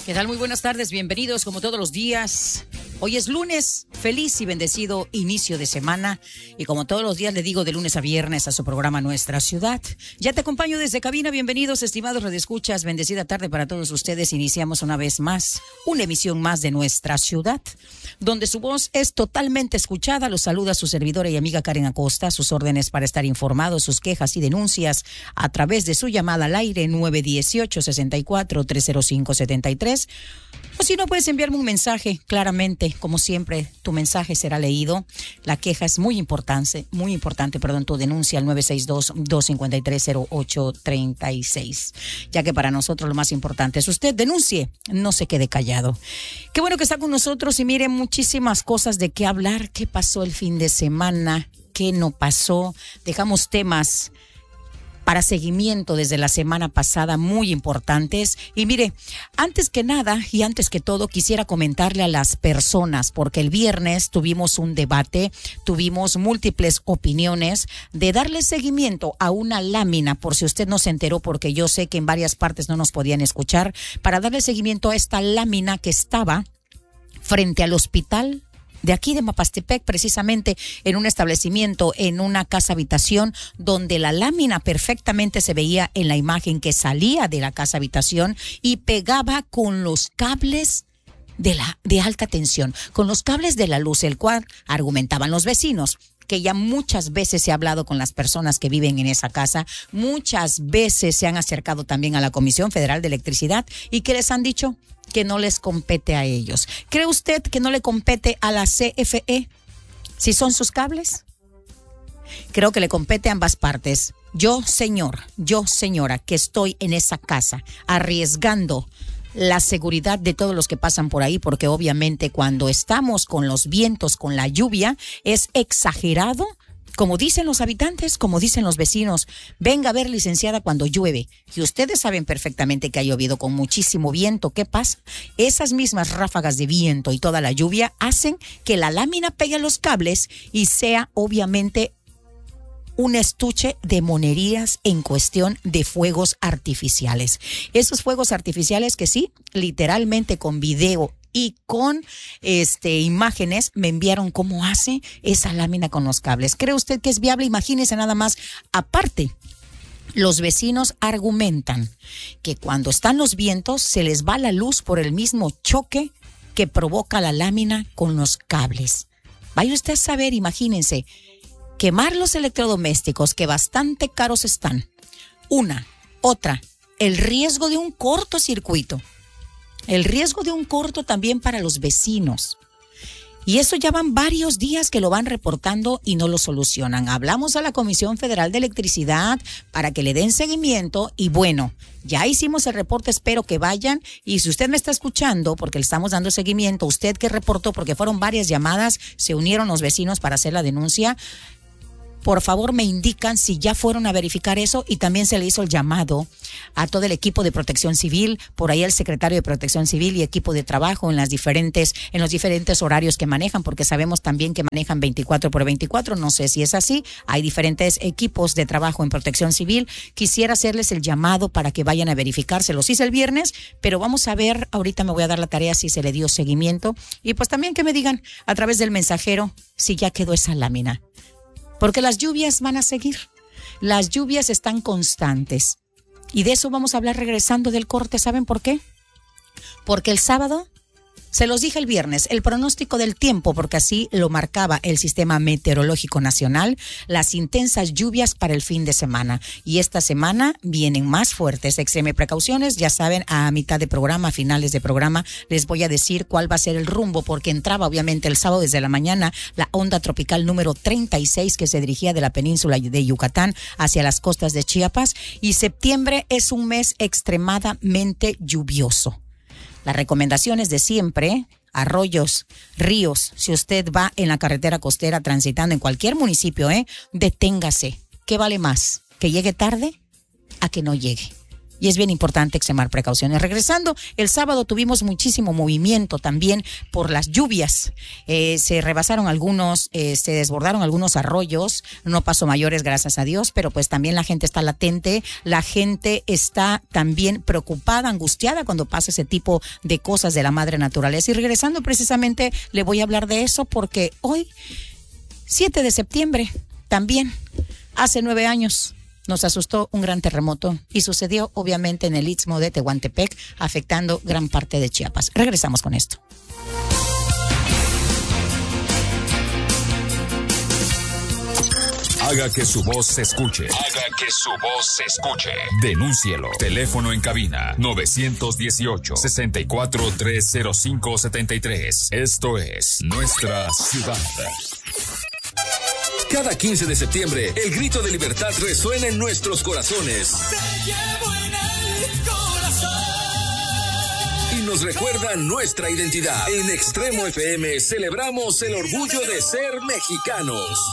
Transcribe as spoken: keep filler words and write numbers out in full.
¿Qué tal? Muy buenas tardes, bienvenidos como todos los días. Hoy es lunes, feliz y bendecido inicio de semana. Y como todos los días le digo de lunes a viernes a su programa Nuestra Ciudad. Ya te acompaño desde cabina, bienvenidos estimados radioescuchas, bendecida tarde para todos ustedes. Iniciamos una vez más, una emisión más de Nuestra Ciudad, donde su voz es totalmente escuchada. Los saluda su servidora y amiga Karen Acosta. Sus órdenes para estar informados, sus quejas y denuncias a través de su llamada al aire nueve uno ocho, seis cuatro, tres cero cinco, siete tres. O si no, puedes enviarme un mensaje, claramente, como siempre, tu mensaje será leído. La queja es muy importante, muy importante, perdón, tu denuncia al nueve seis dos, dos cinco tres, cero ocho tres seis. Ya que para nosotros lo más importante es usted denuncie, no se quede callado. Qué bueno que está con nosotros y mire, muchísimas cosas de qué hablar. ¿Qué pasó el fin de semana? ¿Qué no pasó? Dejamos temas para seguimiento desde la semana pasada muy importantes. Y mire, antes que nada y antes que todo quisiera comentarle a las personas, porque el viernes tuvimos un debate, tuvimos múltiples opiniones de darle seguimiento a una lámina, por si usted no se enteró, porque yo sé que en varias partes no nos podían escuchar, para darle seguimiento a esta lámina que estaba frente al hospital de aquí de Mapastepec, precisamente en un establecimiento, en una casa habitación, donde la lámina perfectamente se veía en la imagen que salía de la casa habitación y pegaba con los cables de la de alta tensión, con los cables de la luz, el cual argumentaban los vecinos, que ya muchas veces se ha hablado con las personas que viven en esa casa, muchas veces se han acercado también a la Comisión Federal de Electricidad y que les han dicho que no les compete a ellos. ¿Cree usted que no le compete a la C F E si son sus cables? Creo que le compete a ambas partes. Yo, señor, yo, señora, que estoy en esa casa arriesgando la seguridad de todos los que pasan por ahí, porque obviamente cuando estamos con los vientos, con la lluvia, es exagerado. Como dicen los habitantes, como dicen los vecinos, venga a ver, licenciada, cuando llueve. Y ustedes saben perfectamente que ha llovido con muchísimo viento. ¿Qué pasa? Esas mismas ráfagas de viento y toda la lluvia hacen que la lámina pegue a los cables y sea obviamente un estuche de monerías en cuestión de fuegos artificiales. Esos fuegos artificiales que sí, literalmente con video y con este imágenes me enviaron cómo hace esa lámina con los cables. ¿Cree usted que es viable? Imagínese nada más. Aparte, los vecinos argumentan que cuando están los vientos se les va la luz por el mismo choque que provoca la lámina con los cables. Vaya usted a saber, imagínense, quemar los electrodomésticos que bastante caros están. Una, otra, el riesgo de un cortocircuito. El riesgo de un corto también para los vecinos. Y eso ya van varios días que lo van reportando y no lo solucionan. Hablamos a la Comisión Federal de Electricidad para que le den seguimiento y bueno, ya hicimos el reporte, espero que vayan. Y si usted me está escuchando, porque le estamos dando seguimiento, usted que reportó, porque fueron varias llamadas, se unieron los vecinos para hacer la denuncia, por favor me indican si ya fueron a verificar eso y también se le hizo el llamado a todo el equipo de Protección Civil, por ahí el secretario de Protección Civil y equipo de trabajo en las diferentes en los diferentes horarios que manejan, porque sabemos también que manejan veinticuatro por veinticuatro, no sé si es así, hay diferentes equipos de trabajo en Protección Civil. Quisiera hacerles el llamado para que vayan a verificar, se los hice el viernes, pero vamos a ver, ahorita me voy a dar la tarea si se le dio seguimiento y pues también que me digan a través del mensajero si ya quedó esa lámina. Porque las lluvias van a seguir. Las lluvias están constantes. Y de eso vamos a hablar regresando del corte. ¿Saben por qué? Porque el sábado, se los dije el viernes, el pronóstico del tiempo, porque así lo marcaba el Sistema Meteorológico Nacional, las intensas lluvias para el fin de semana. Y esta semana vienen más fuertes. Extreme precauciones, ya saben, a mitad de programa, a finales de programa, les voy a decir cuál va a ser el rumbo, porque entraba obviamente el sábado desde la mañana la onda tropical número treinta y seis que se dirigía de la península de Yucatán hacia las costas de Chiapas, y septiembre es un mes extremadamente lluvioso. Las recomendaciones de siempre, arroyos, ríos, si usted va en la carretera costera transitando en cualquier municipio, eh, deténgase. ¿Qué vale más? ¿Que llegue tarde a que no llegue? y es bien importante extremar precauciones. Regresando, el sábado tuvimos muchísimo movimiento también por las lluvias. Eh, se rebasaron algunos, eh, se desbordaron algunos arroyos, no pasó mayores, gracias a Dios, pero pues también la gente está latente, la gente está también preocupada, angustiada cuando pasa ese tipo de cosas de la madre naturaleza. Y regresando precisamente, le voy a hablar de eso porque hoy, siete de septiembre, también hace nueve años, nos asustó un gran terremoto y sucedió obviamente en el istmo de Tehuantepec, afectando gran parte de Chiapas. Regresamos con esto. Haga que su voz se escuche. Haga que su voz se escuche. Denúncielo. Teléfono en cabina nueve uno ocho, seis cuatro tres cero cinco siete tres. Esto es Nuestra Ciudad. Cada quince de septiembre, el grito de libertad resuena en nuestros corazones. Te llevo en el corazón. Y nos recuerda nuestra identidad. En Extremo F M celebramos el orgullo de ser mexicanos.